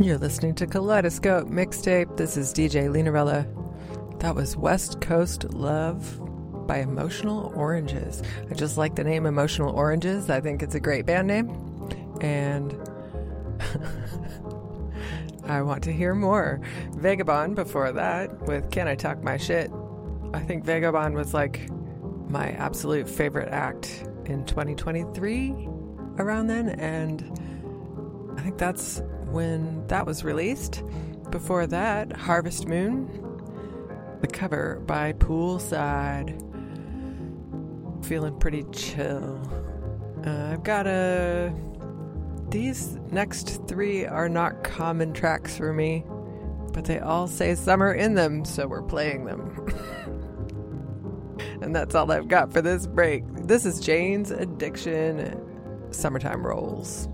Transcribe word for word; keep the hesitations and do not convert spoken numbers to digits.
You're listening to Kaleidoscope Mixtape. This is D J Linarella. That was West Coast Love by Emotional Oranges. I just like the name Emotional Oranges. I think it's a great band name. And I want to hear more. Vagabond before that with Can I Talk My Shit. I think Vagabond was like my absolute favorite act in twenty twenty-three around then. And I think that's when that was released. Before that, Harvest Moon, the cover by Poolside. Feeling pretty chill. Uh, I've got a... These next three are not common tracks for me, but they all say summer in them, so we're playing them. And that's all I've got for this break. This is Jane's Addiction, Summertime Rolls.